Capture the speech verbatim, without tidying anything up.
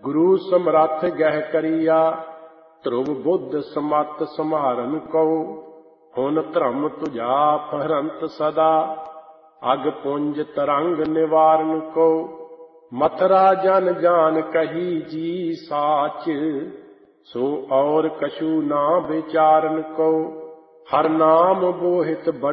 ਗੁਰੂ ਸਮਰੱਥ ਗਹਿ ਕਰੀਆ, ਧਰੁਵ ਬੁੱਧ ਸਮਤ ਸਮਾਰਨ ਕਉ। ਹੁਣ ਧਰਮ ਤੁਝਾ ਫਹਰੰਤ ਸਦਾ, ਅਗ ਪੁੰਜ ਤਰੰਗ ਨਿਵਾਰਨ ਕਉ। ਮਥਰਾ ਜਨ ਜਾਨ ਕਹੀ ਜੀ ਸਾਚ, ਸੋ ਔਰ ਕਛੂ ਨਾ ਵਿਚਾਰਨ ਕਉ। ਹਰ ਨਾਮ ਬੋਹਿਤ